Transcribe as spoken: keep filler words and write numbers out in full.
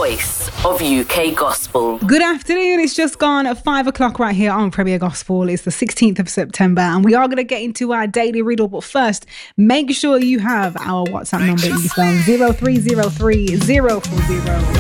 voice of U K gospel. Good afternoon. It's just gone at five o'clock right here on Premier Gospel. It's the sixteenth of September and we are going to get into our daily riddle. But first, make sure you have our WhatsApp number in your phone, zero three zero three zero four zero